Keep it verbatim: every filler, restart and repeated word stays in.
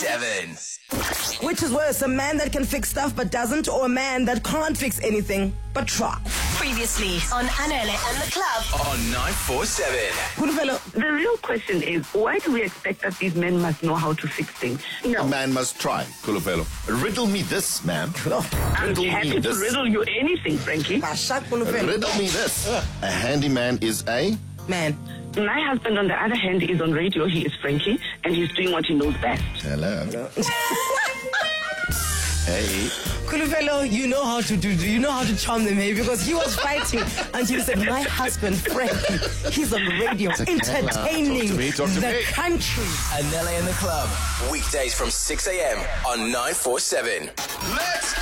seven. Which is worse, a man that can fix stuff but doesn't, or a man that can't fix anything but try? Previously on Anele and the Club On nine four seven. Khulufelo, The real question is, why do we expect that these men must know how to fix things? No. A man must try, Khulufelo. Riddle me this, ma'am. I'm Riddle happy me to this. riddle you anything, Frankie. Bashak Khulufelo. Riddle me this. A handyman is a... Man, My husband, on the other hand, is on radio. He is Frankie, and he's doing what he knows best. Hello. Hey. Khulufelo, you know how to do, you know how to charm them, hey? Because he was fighting until he said, my husband, Frankie, he's on the radio, entertaining Talk to me, talk to the me. country. Anele and the Club. Weekdays from six a.m. on nine four seven. Let's